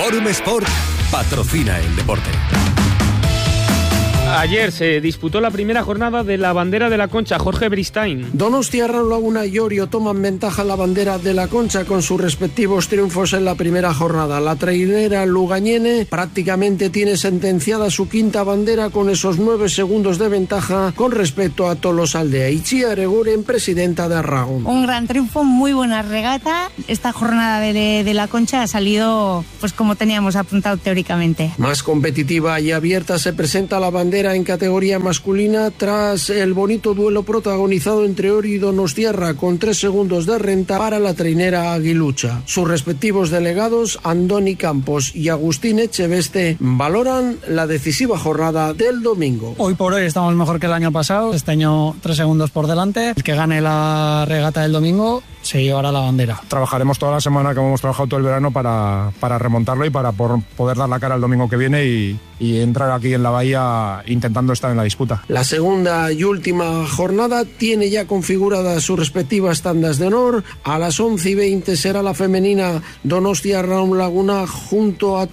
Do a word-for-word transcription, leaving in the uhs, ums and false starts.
Forum Sport patrocina el deporte. Ayer se disputó la primera jornada de la bandera de la Concha. Jorge Bristain. Donostia, Raúl Laguna y Orio toman ventaja en la bandera de la Concha con sus respectivos triunfos en la primera jornada. La trainera lugañene prácticamente tiene sentenciada su quinta bandera con esos nueve segundos de ventaja con respecto a Tolosaldea. Itxia Ereguren, presidenta de Arragón. Un gran triunfo, muy buena regata. Esta jornada de, de la Concha ha salido pues como teníamos apuntado teóricamente. Más competitiva y abierta se presenta la bandera en categoría masculina tras el bonito duelo protagonizado entre Orio y Donostiarra con tres segundos de renta para la trainera aguilucha. Sus respectivos delegados, Andoni Campos y Agustín Echeveste, valoran la decisiva jornada del domingo. Hoy por hoy estamos mejor que el año pasado, este año tres segundos por delante. El que gane la regata del domingo se llevará la bandera. Trabajaremos toda la semana, como hemos trabajado todo el verano, para, para remontarlo y para por, poder dar la cara el domingo que viene y, y entrar aquí en la bahía intentando estar en la disputa. La segunda y última jornada tiene ya configuradas sus respectivas tandas de honor. A las once y veinte será la femenina Donostia Raúl Laguna junto a